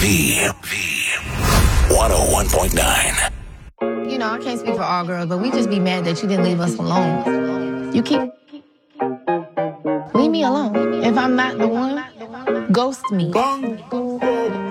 101.9. You know, I can't speak for all girls, but we just be mad that you didn't leave us alone. You keep... Leave me alone. If I'm not the one, ghost me.